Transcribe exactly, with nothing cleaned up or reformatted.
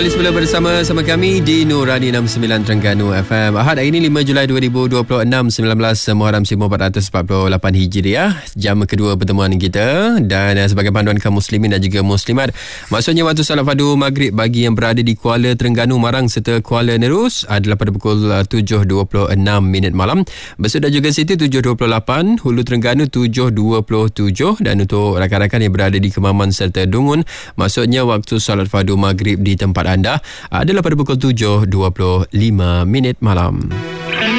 kembali semula bersama sama kami di Nurani enam puluh sembilan Terengganu F M. Ahad hari ini lima Julai dua ribu dua puluh enam, sembilan belas Muharram seribu empat ratus empat puluh lapan Hijriah. Jam kedua pertemuan kita dan uh, sebagai panduan kaum muslimin dan juga muslimat. Maksudnya waktu salat fardu maghrib bagi yang berada di Kuala Terengganu, Marang serta Kuala Nerus adalah pada pukul uh, tujuh dua puluh enam minit malam. Besut dan juga Siti tujuh dua puluh lapan, Hulu Terengganu tujuh dua puluh tujuh, dan untuk rakan-rakan yang berada di Kemaman serta Dungun, maksudnya waktu salat fardu maghrib di tempat anda adalah pada pukul tujuh dua puluh lima minit malam.